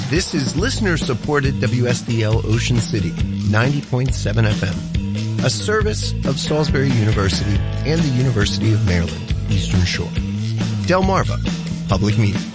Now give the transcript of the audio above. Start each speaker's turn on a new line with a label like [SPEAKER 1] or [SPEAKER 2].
[SPEAKER 1] This is listener-supported WSDL Ocean City, 90.7 FM, a service of Salisbury University and the University of Maryland, Eastern Shore. Delmarva Public Media.